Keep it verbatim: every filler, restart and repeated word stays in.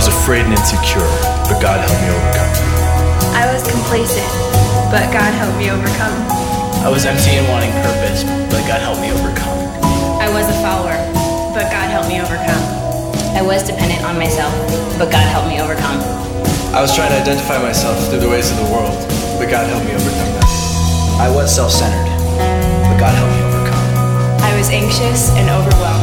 was afraid and insecure, but God helped me overcome. I was complacent, but God helped me overcome. I was empty and wanting purpose, but God helped me overcome. I was a follower, but God helped me overcome. I was dependent on myself, but God helped me overcome. I was trying to identify myself through the ways of the world, but God helped me overcome that. I was self-centered, but God helped me overcome. I was anxious and overwhelmed,